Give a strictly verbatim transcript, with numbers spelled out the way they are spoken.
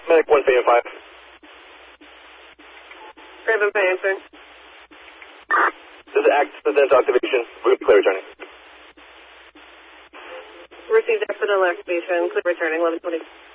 Medic one, Phantom five. Phantom five answering. This is Act Present Activation. We're clear returning. Received accidental activation. Clear returning, eleven twenty.